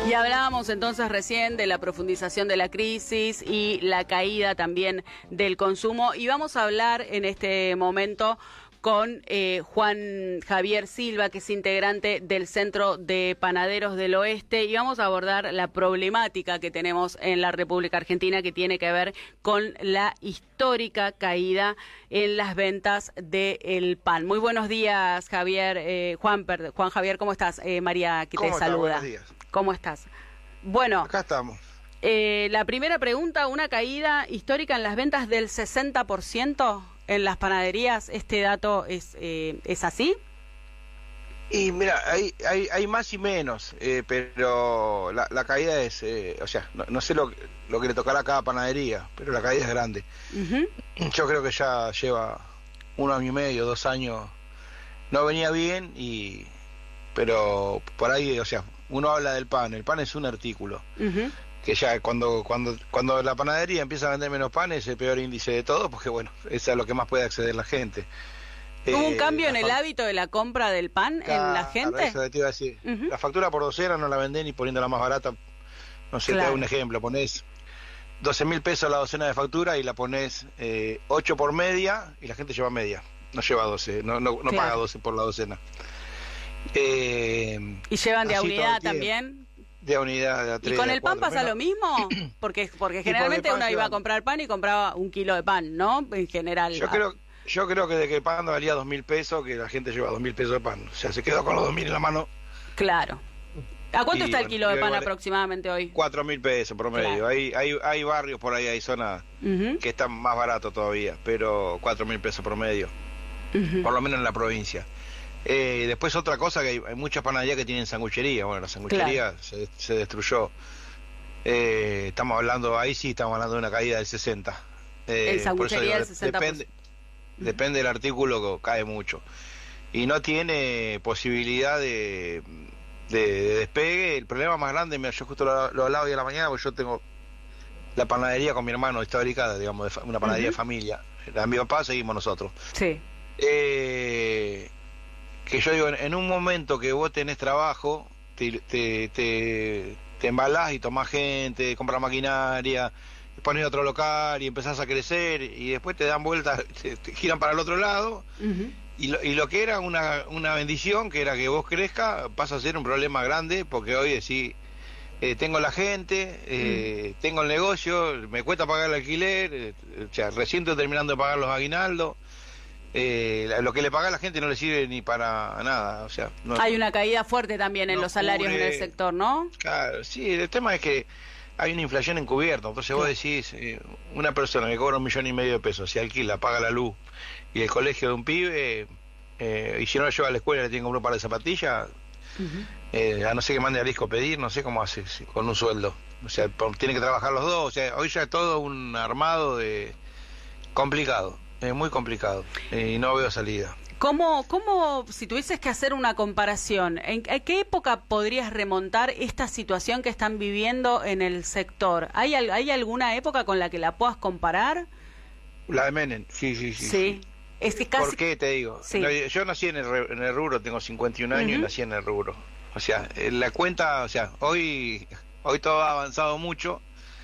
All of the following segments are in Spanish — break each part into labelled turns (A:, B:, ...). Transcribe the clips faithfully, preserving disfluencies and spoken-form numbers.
A: Y hablábamos entonces recién de la profundización de la crisis y la caída también del consumo. Y vamos a hablar en este momento con eh, Juan Javier Silva, que es integrante del Centro de Panaderos del Oeste, y vamos a abordar la problemática que tenemos en la República Argentina, que tiene que ver con la histórica caída en las ventas del pan. Muy buenos días, Javier. Eh, Juan, perdón, Juan Javier, ¿cómo estás? Eh, María, que te saluda.
B: Buenos días.
A: ¿Cómo estás? Bueno,
B: acá estamos.
A: Eh, la primera pregunta, una caída histórica en las ventas del sesenta por ciento en las panaderías. ¿Este dato es eh, es así?
B: Y mira, hay hay, hay más y menos, eh, pero la, la caída es, eh, o sea, no, no sé lo, lo que le tocará a cada panadería, pero la caída es grande. Uh-huh. Yo creo que ya lleva un año y medio, dos años, no venía bien, y pero por ahí, o sea, uno habla del pan, el pan es un artículo. Uh-huh. Que ya cuando cuando cuando la panadería empieza a vender menos pan es el peor índice de todo, porque bueno, eso es lo que más puede acceder la gente.
A: ¿Hubo
B: eh,
A: un cambio en el hábito de la compra del pan claro, en la gente?
B: Eso te iba a decir. Uh-huh. La factura por docena no la vendés ni poniéndola más barata. No sé, claro. Te doy un ejemplo, ponés doce mil pesos la docena de factura y la ponés eh, ocho por media y la gente lleva media, no lleva doce, no, no, no claro. paga doce por la docena.
A: Eh, ¿Y llevan de a unidad también?
B: De unidad, de a tres,
A: ¿Y con el pan pasa
B: menos.
A: Lo mismo? Porque porque generalmente uno iba a comprar pan y compraba un kilo de pan, ¿no? En general.
B: Yo creo yo creo que de que el pan valía dos mil pesos, que la gente lleva dos mil pesos de pan. O sea, se quedó con los dos mil en la mano.
A: Claro. ¿A cuánto y, está el kilo de pan
B: vale
A: aproximadamente hoy?
B: Cuatro mil pesos promedio. Claro. Hay, hay, hay barrios por ahí, hay zonas uh-huh. que están más baratos todavía, pero cuatro mil pesos promedio. Uh-huh. Por lo menos en la provincia. Eh, después otra cosa, que hay, hay muchas panaderías que tienen sanguchería. Bueno, la sanguchería claro. se, se destruyó. Eh, estamos hablando, ahí sí estamos hablando de una caída del sesenta.
A: Eh, el sanguchería del sesenta.
B: Depende, uh-huh. depende del artículo, que cae mucho. Y no tiene posibilidad de, de, de despegue. El problema más grande, yo justo lo, lo hablaba hoy a la mañana, porque yo tengo la panadería con mi hermano, está ubicada, digamos, de, una panadería uh-huh. de familia. La mi papá, seguimos nosotros.
A: Sí.
B: Eh... que yo digo, en un momento que vos tenés trabajo, te, te, te, te embalás y tomás gente, compras maquinaria, pones otro local y empezás a crecer, y después te dan vueltas, te, te giran para el otro lado, uh-huh. y, lo, y lo que era una, una bendición, que era que vos crezcas, pasa a ser un problema grande, porque hoy decís, eh, tengo la gente, eh, uh-huh. tengo el negocio, me cuesta pagar el alquiler, eh, o sea, recién estoy terminando de pagar los aguinaldos. Eh, lo que le paga a la gente no le sirve ni para nada, o sea, no,
A: hay una caída fuerte también en
B: no
A: los salarios
B: cubre,
A: en el sector, ¿no?
B: Claro, sí, el tema es que hay una inflación encubierta, entonces sí. Vos decís, eh, una persona que cobra un millón y medio de pesos, si alquila, paga la luz y el colegio de un pibe, eh, y si no lo lleva a la escuela le tiene que comprar un par de zapatillas, uh-huh. eh, a no ser que mande a disco pedir, no sé cómo hace si, con un sueldo, o sea, tiene que trabajar los dos, o sea, hoy ya es todo un armado de complicado. Es muy complicado eh, y no veo salida.
A: ¿Cómo, cómo, si tuvieses que hacer una comparación, ¿en qué época podrías remontar esta situación que están viviendo en el sector? ¿Hay, hay alguna época con la que la puedas comparar?
B: La de Menem, sí, sí, sí.
A: Sí,
B: sí.
A: Es que casi...
B: ¿Por qué te digo? Sí. Yo nací en el, en el rubro, tengo cincuenta y un años uh-huh. y nací en el rubro. O sea, la cuenta, o sea, hoy, hoy todo ha avanzado mucho.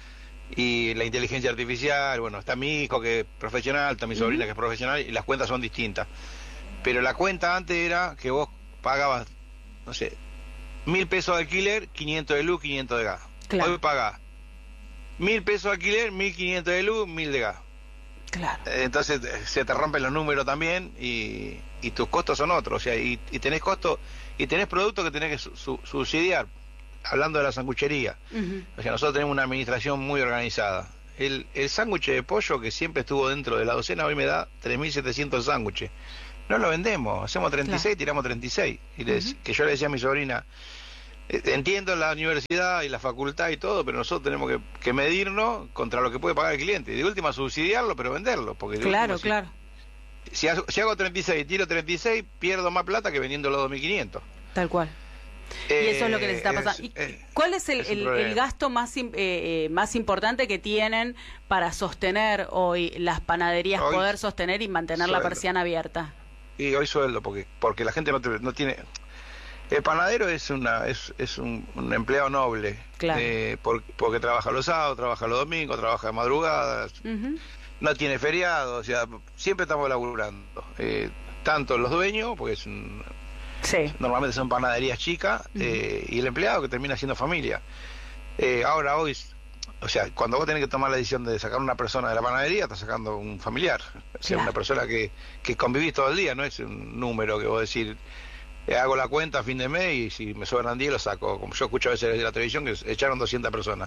B: Y la inteligencia artificial, bueno, está mi hijo que es profesional, está mi sobrina uh-huh. que es profesional, y las cuentas son distintas. Pero la cuenta antes era que vos pagabas, no sé, mil pesos de alquiler, quinientos de luz, quinientos de gas. Claro. Hoy pagás mil pesos de alquiler, mil quinientos de luz, mil de gas.
A: Claro.
B: Entonces se te rompen los números también y, y tus costos son otros, o sea, y, y tenés costos, y tenés productos que tenés que su, su, subsidiar. Hablando de la sanguchería, uh-huh. o sea, nosotros tenemos una administración muy organizada. El, el sándwich de pollo que siempre estuvo dentro de la docena hoy me da tres mil setecientos sándwiches. No lo vendemos, hacemos treinta y seis, claro. tiramos treinta y seis. Y les, uh-huh. que yo le decía a mi sobrina, eh, entiendo la universidad y la facultad y todo, pero nosotros tenemos que, que medirnos contra lo que puede pagar el cliente. Y de última subsidiarlo, pero venderlo. Porque
A: claro,
B: última,
A: claro.
B: Si, si, hago, si hago treinta y seis y tiro treinta y seis, pierdo más plata que vendiendo los dos mil quinientos.
A: Tal cual. Y eso es lo que les está pasando. ¿Y cuál es el,
B: es
A: el, el gasto más eh, eh, más importante que tienen para sostener hoy las panaderías, hoy, poder sostener y mantener sueldo. La persiana abierta?
B: Y hoy sueldo, porque porque la gente no, te, no tiene... El panadero es una es, es un, un empleado noble,
A: claro.
B: eh, por, porque trabaja los sábados, trabaja los domingos, trabaja de madrugadas, uh-huh. no tiene feriados, o sea, siempre estamos laburando. Eh, tanto los dueños, porque es un,
A: sí.
B: normalmente son panaderías chicas, uh-huh. eh, y el empleado que termina siendo familia. Eh, ahora hoy, o sea, cuando vos tenés que tomar la decisión de sacar una persona de la panadería, estás sacando un familiar, o sea, claro. una persona que, que convivís todo el día, no es un número que vos decís... hago la cuenta a fin de mes y si me sobran diez lo saco. Como yo escucho a veces de la televisión que echaron doscientas personas.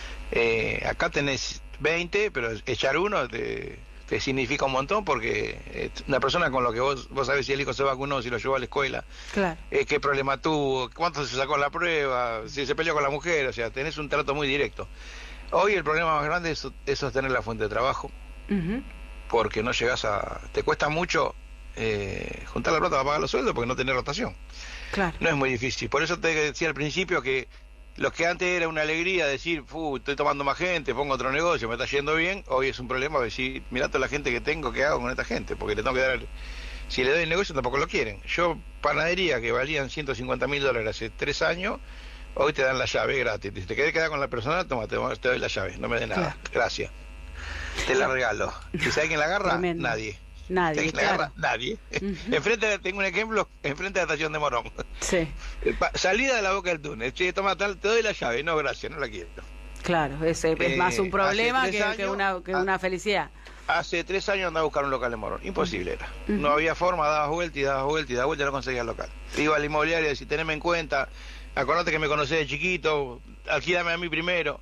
B: Eh, acá tenés veinte, pero echar uno te, te significa un montón porque una persona con lo que vos, vos sabés si el hijo se vacunó, si lo llevó a la escuela,
A: claro.
B: eh, qué problema tuvo, cuánto se sacó la prueba, si se peleó con la mujer, o sea, tenés un trato muy directo. Hoy el problema más grande es, es sostener la fuente de trabajo, uh-huh. porque no llegás a... te cuesta mucho... Eh, juntar la plata para pagar los sueldos porque no tenés rotación.
A: Claro.
B: No es muy difícil. Por eso te decía al principio que lo que antes era una alegría decir, estoy tomando más gente, pongo otro negocio, me está yendo bien, hoy es un problema decir, mirá toda la gente que tengo, ¿qué hago con esta gente? Porque le tengo que dar, si le doy el negocio tampoco lo quieren. Yo, panadería que valían ciento cincuenta mil dólares hace tres años, hoy te dan la llave gratis. Si te querés quedar con la persona, toma, te, te doy la llave, no me des nada, claro. gracias. Te la regalo. ¿Y sabes quién la agarra?
A: Tremendo.
B: Nadie.
A: Nadie, claro.
B: Agarra, nadie. Uh-huh. Enfrente, tengo un ejemplo, enfrente de la estación de Morón.
A: Sí.
B: Salida de la boca del túnel. Che, toma, te doy la llave. No, gracias, no la quiero.
A: Claro, es, es eh, más un problema que, años, que, una, que una felicidad.
B: Hace tres años andaba a buscar un local en Morón. Imposible era. Uh-huh. No había forma, dabas vuelta y dabas vuelta y dabas vuelta y no conseguías local. Iba al inmobiliario y decía, teneme en cuenta, acordate que me conocés de chiquito, alquílame a mí primero.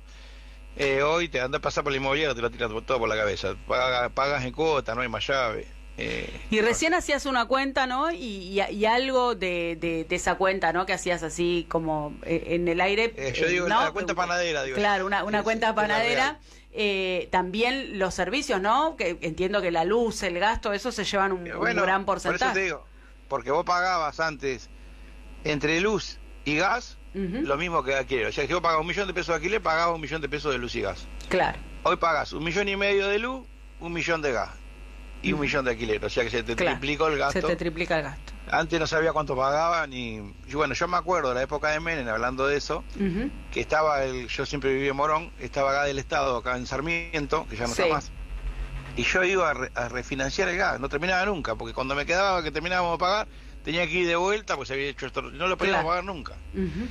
B: Eh, hoy te andás a pasar por el inmobiliario, te lo tiras todo por la cabeza. Pagas, pagas en cuota, no hay más llave. Eh,
A: y recién no. hacías una cuenta, ¿no? Y, y, y algo de, de, de esa cuenta, ¿no? Que hacías así como eh, en el aire.
B: Eh, yo digo,
A: ¿no?
B: la cuenta panadera, digo.
A: Claro, una, una
B: es,
A: cuenta panadera. Eh, también los servicios, ¿no? Que entiendo que la luz, el gasto, eso se llevan un,
B: bueno,
A: un gran porcentaje.
B: Por eso te digo, porque vos pagabas antes entre luz y gas uh-huh. lo mismo que alquiler. O sea, si vos pagabas un millón de pesos de alquiler, pagabas un millón de pesos de luz y gas.
A: Claro.
B: Hoy pagas un millón y medio de luz, un millón de gas. Y un millón de alquiler, o sea que se te claro, triplicó el gasto.
A: Se te triplica el gasto.
B: Antes no sabía cuánto pagaban y, y bueno, yo me acuerdo de la época de Menem, hablando de eso, uh-huh. que estaba, el, yo siempre viví en Morón, estaba acá del Estado, acá en Sarmiento, que ya no sí. está más, y yo iba a, re, a refinanciar el gas, no terminaba nunca, porque cuando me quedaba que terminábamos de pagar, tenía que ir de vuelta, pues había hecho esto, no lo podíamos claro. pagar nunca. Uh-huh.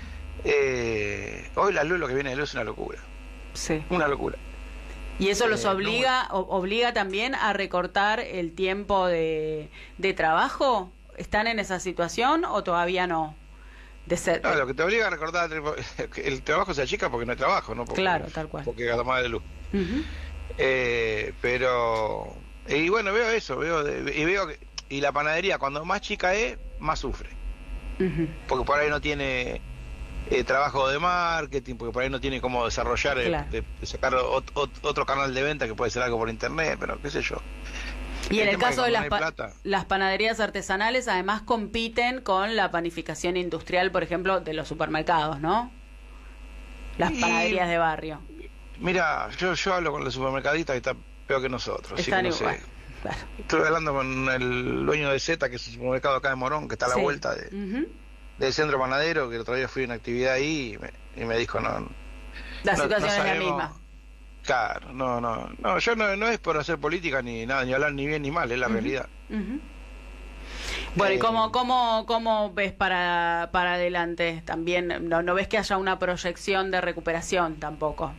B: eh, hoy la luz, lo que viene de luz es una locura.
A: Sí.
B: Una locura.
A: ¿Y eso los
B: eh,
A: obliga
B: no,
A: obliga también a recortar el tiempo de, de trabajo? ¿Están en esa situación o todavía no? De ser...
B: No, lo que te obliga a recortar el, el trabajo se achica porque no hay trabajo, ¿no? Porque,
A: claro, tal cual.
B: Porque gasta más de luz.
A: Uh-huh.
B: eh, pero... Y bueno, veo eso, veo y veo que... Y la panadería, cuando más chica es, más sufre. Uh-huh. Porque por ahí no tiene... Eh, trabajo de marketing, porque por ahí no tiene cómo desarrollar, claro. el, de, de sacar ot, ot, otro canal de venta que puede ser algo por internet, pero qué sé yo.
A: Y el en el caso de las, pa las panaderías artesanales, además compiten con la panificación industrial, por ejemplo, de los supermercados, ¿no? Las y, panaderías de barrio.
B: Mira, yo, yo hablo con los supermercadistas que están peor que nosotros.
A: Están
B: así que no
A: igual.
B: sé.
A: Claro.
B: Estuve hablando con el dueño de Z, que es un supermercado acá de Morón, que está a la sí. vuelta de... Uh-huh. del centro panadero, que el otro día fui a una actividad ahí y me, y me dijo no,
A: la
B: no,
A: situación
B: no
A: es la misma.
B: Claro, no, no, no, yo no, no es por hacer política ni nada, ni hablar ni bien ni mal, es la uh-huh. realidad.
A: Uh-huh. Bueno, eh, ¿y cómo, cómo, cómo ves para, para adelante? También, no, no ves que haya una proyección de recuperación tampoco.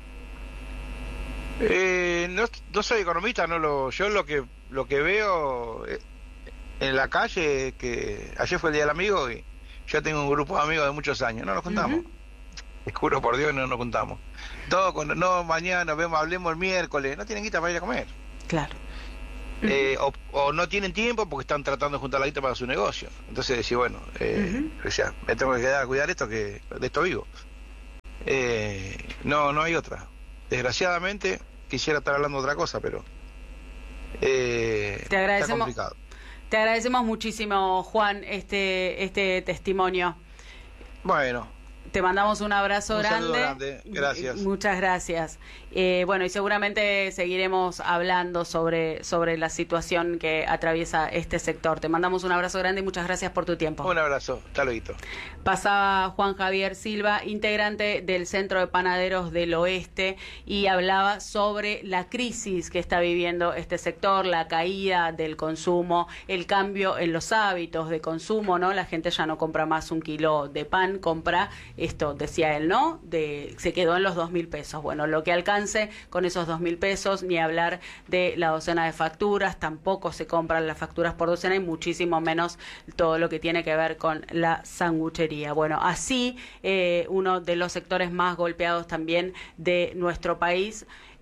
B: Eh, no, no soy economista, no lo, yo lo que lo que veo eh, en la calle, que ayer fue el día del amigo y yo tengo un grupo de amigos de muchos años, no nos juntamos. Uh-huh. Te juro por Dios, no nos juntamos. Todo cuando no, mañana vemos, hablemos el miércoles, no tienen guita para ir a comer.
A: Claro.
B: Eh, uh-huh. o, o no tienen tiempo porque están tratando de juntar la guita para su negocio. Entonces decís, bueno, eh, uh-huh. o sea, me tengo que quedar a cuidar esto, que de esto vivo. Eh, no, no hay otra. Desgraciadamente, quisiera estar hablando de otra cosa, pero eh,
A: te agradecemos.
B: está complicado.
A: Te agradecemos muchísimo, Juan, este este testimonio.
B: Bueno,
A: Te mandamos un abrazo
B: un
A: grande.
B: grande. Gracias.
A: Muchas gracias. Eh, bueno, y seguramente seguiremos hablando sobre, sobre la situación que atraviesa este sector. Te mandamos un abrazo grande y muchas gracias por tu tiempo.
B: Un abrazo. Hasta luego.
A: Pasaba Juan Javier Silva, integrante del Centro de Panaderos del Oeste, y hablaba sobre la crisis que está viviendo este sector, la caída del consumo, el cambio en los hábitos de consumo, ¿no? La gente ya no compra más un kilo de pan, compra esto, decía él, ¿no? De, se quedó en los dos mil pesos. Bueno, lo que alcance con esos dos mil pesos, ni hablar de la docena de facturas, tampoco se compran las facturas por docena y muchísimo menos todo lo que tiene que ver con la sanguchería. Bueno, así eh, uno de los sectores más golpeados también de nuestro país.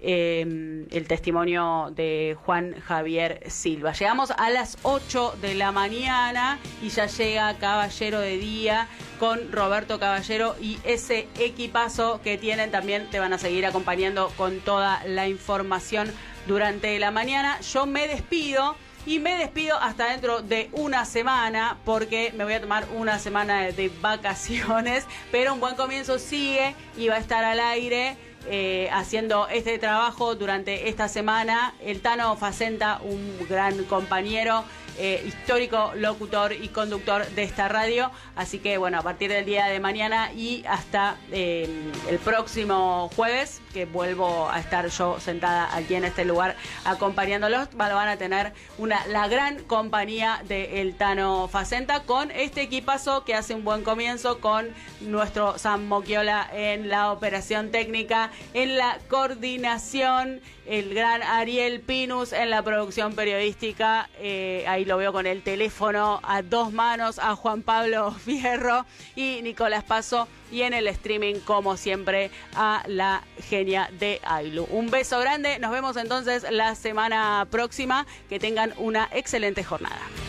A: Eh, el testimonio de Juan Javier Silva. Llegamos a las ocho de la mañana y ya llega Caballero de Día con Roberto Caballero y ese equipazo que tienen también te van a seguir acompañando con toda la información durante la mañana. Yo me despido. Y me despido hasta dentro de una semana porque me voy a tomar una semana de vacaciones, pero Un Buen Comienzo sigue y va a estar al aire eh, haciendo este trabajo durante esta semana. El Tano Facenta, un gran compañero, eh, histórico locutor y conductor de esta radio. Así que bueno, a partir del día de mañana y hasta eh, el próximo jueves, que vuelvo a estar yo sentada aquí en este lugar acompañándolos, van a tener una la gran compañía de El Tano Facenta con este equipazo que hace un buen comienzo, con nuestro Sam Moquiola en la operación técnica, en la coordinación, el gran Ariel Pinus en la producción periodística. Eh, ahí lo veo con el teléfono a dos manos a Juan Pablo Fierro y Nicolás Paso, y en el streaming, como siempre, a la genia de Ailu. Un beso grande, nos vemos entonces la semana próxima, que tengan una excelente jornada.